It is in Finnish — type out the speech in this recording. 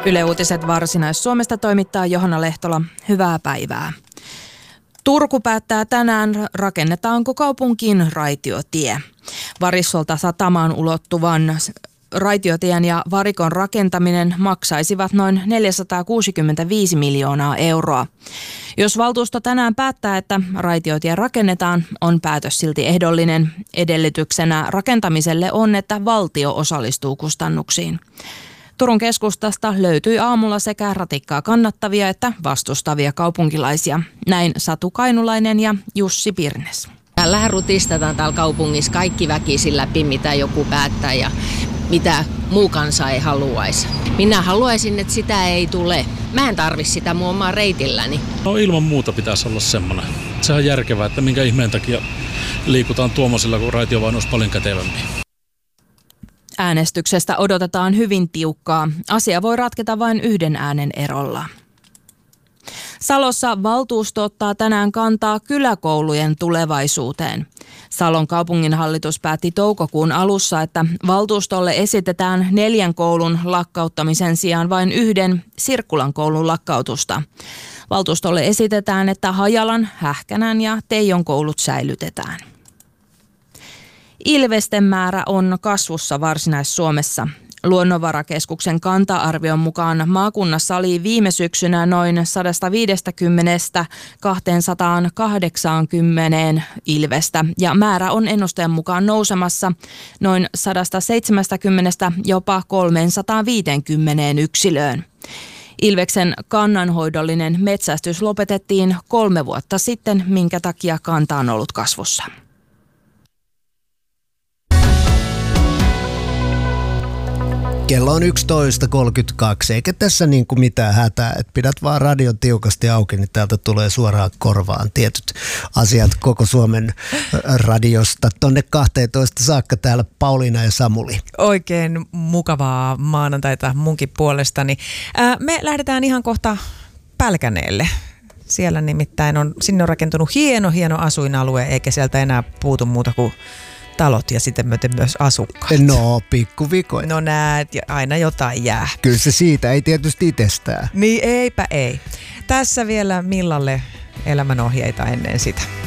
Yle Uutiset Varsinais-Suomesta toimittaa Johanna Lehtola. Hyvää päivää. Turku päättää tänään, rakennetaanko kaupunkiin raitiotie. Varissolta satamaan ulottuvan raitiotien ja varikon rakentaminen maksaisivat noin 465 miljoonaa euroa. Jos valtuusto tänään päättää, että raitiotie rakennetaan, on päätös silti ehdollinen. Edellytyksenä rakentamiselle on, että valtio osallistuu kustannuksiin. Turun keskustasta löytyi aamulla sekä ratikkaa kannattavia että vastustavia kaupunkilaisia. Näin Satu Kainulainen ja Jussi Pirnes. Täällähän rutistetaan täällä kaupungissa kaikki väkisin läpi, mitä joku päättää ja mitä muu kansa ei haluaisi. Minä haluaisin, että sitä ei tule. Mä en tarvi sitä mun omaa reitilläni. No ilman muuta pitäisi olla semmoinen. Sehän on järkevää, että minkä ihmeen takia liikutaan tuommoisilla, kun raitiovaunu olisi paljon kätevämpi. Äänestyksestä odotetaan hyvin tiukkaa. Asia voi ratketa vain yhden äänen erolla. Salossa valtuusto ottaa tänään kantaa kyläkoulujen tulevaisuuteen. Salon kaupunginhallitus päätti toukokuun alussa, että valtuustolle esitetään 4 koulun lakkauttamisen sijaan vain 1 Sirkkulan koulun lakkautusta. Valtuustolle esitetään, että Hajalan, Hähkänän ja Teijon koulut säilytetään. Ilvesten määrä on kasvussa Varsinais-Suomessa. Luonnonvarakeskuksen kanta-arvion mukaan maakunnassa oli viime syksynä noin 150–280 ilvestä ja määrä on ennusteen mukaan nousemassa noin 170 jopa 350 yksilöön. Ilveksen kannanhoidollinen metsästys lopetettiin 3 vuotta sitten, minkä takia kanta on ollut kasvussa. Kello on 11.32, eikä tässä niin kuin mitään hätää, että pidät vaan radion tiukasti auki, niin täältä tulee suoraan korvaan tietyt asiat koko Suomen radiosta. Tonne 12 saakka täällä Pauliina ja Samuli. Oikein mukavaa maanantaita munkin puolestani. Me lähdetään ihan kohta Pälkäneelle. Siellä nimittäin sinne on rakentunut hieno asuinalue, eikä sieltä enää puutu muuta kuin talot ja sitten myöten myös asukkaat. No, pikkuvikoja. No näet, ja aina jotain jää. Kyllä se siitä, ei tietysti itsestään. Niin eipä ei. Tässä vielä Millalle elämänohjeita ennen sitä.